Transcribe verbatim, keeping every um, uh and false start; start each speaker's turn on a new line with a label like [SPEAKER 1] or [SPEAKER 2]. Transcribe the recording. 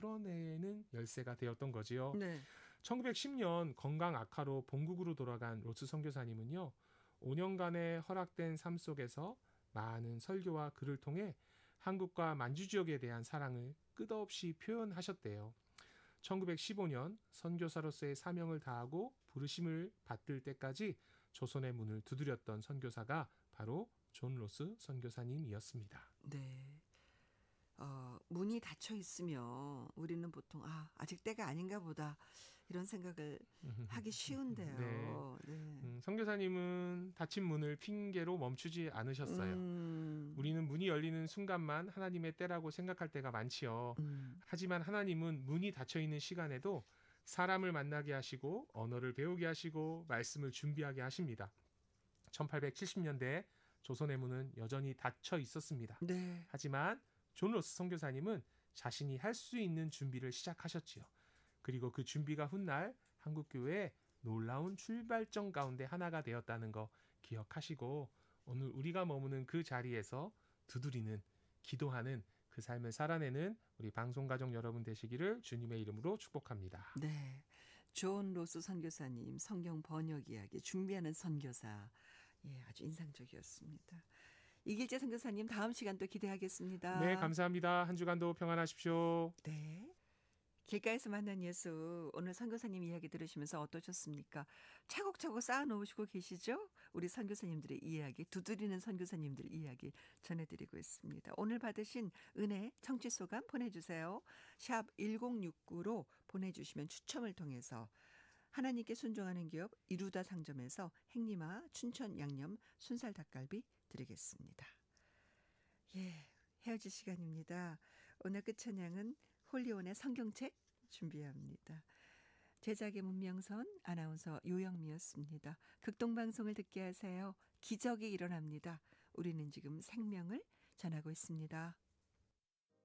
[SPEAKER 1] 풀어내는 열쇠가 되었던 거지요.
[SPEAKER 2] 네.
[SPEAKER 1] 천구백십 년 건강 악화로 본국으로 돌아간 로스 선교사님은요. 오 년간의 허락된 삶 속에서 많은 설교와 글을 통해 한국과 만주 지역에 대한 사랑을 끝없이 표현하셨대요. 천구백십오 년 선교사로서의 사명을 다하고 부르심을 받들 때까지 조선의 문을 두드렸던 선교사가 바로 존 로스 선교사님이었습니다.
[SPEAKER 2] 네. 어, 문이 닫혀 있으면 우리는 보통 아, 아직 때가 아닌가 보다 이런 생각을 하기 쉬운데요.
[SPEAKER 1] 네.
[SPEAKER 2] 네.
[SPEAKER 1] 음, 선교사님은 닫힌 문을 핑계로 멈추지 않으셨어요.
[SPEAKER 2] 음,
[SPEAKER 1] 우리는 문이 열리는 순간만 하나님의 때라고 생각할 때가 많지요.
[SPEAKER 2] 음.
[SPEAKER 1] 하지만 하나님은 문이 닫혀 있는 시간에도 사람을 만나게 하시고 언어를 배우게 하시고 말씀을 준비하게 하십니다. 천팔백칠십 년대 조선의 문은 여전히 닫혀 있었습니다.
[SPEAKER 2] 네.
[SPEAKER 1] 하지만 존 로스 선교사님은 자신이 할 수 있는 준비를 시작하셨지요. 그리고 그 준비가 훗날 한국교회의 놀라운 출발점 가운데 하나가 되었다는 거 기억하시고 오늘 우리가 머무는 그 자리에서 두드리는, 기도하는 그 삶을 살아내는 우리 방송가족 여러분 되시기를 주님의 이름으로 축복합니다.
[SPEAKER 2] 네. 존 로스 선교사님 성경 번역 이야기 준비하는 선교사. 예, 아주 인상적이었습니다. 이길재 선교사님 다음 시간도 기대하겠습니다.
[SPEAKER 1] 네, 감사합니다. 한 주간도 평안하십시오.
[SPEAKER 2] 네. 길가에서 만난 예수, 오늘 선교사님 이야기 들으시면서 어떠셨습니까? 차곡차곡 쌓아놓으시고 계시죠? 우리 선교사님들의 이야기, 두드리는 선교사님들 이야기 전해드리고 있습니다. 오늘 받으신 은혜, 청취소감 보내주세요. 샵 일공육구로 보내주시면 추첨을 통해서 하나님께 순종하는 기업 이루다 상점에서 행님아 춘천 양념 순살 닭갈비 드리겠습니다. 예, 헤어질 시간입니다. 오늘 끝 찬양은 홀리온의 성경책 준비합니다. 제작의 문명선 아나운서 요영미였습니다. 극동방송을 듣게 하세요. 기적이 일어납니다. 우리는 지금 생명을 전하고 있습니다.